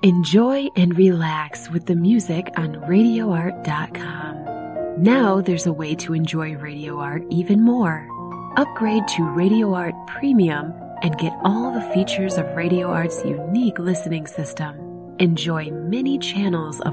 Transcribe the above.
Enjoy and relax with the music on RadioArt.com. Now there's a way to enjoy Radio Art even more. Upgrade to Radio Art Premium and get all the features of Radio Art's unique listening system. Enjoy many channels of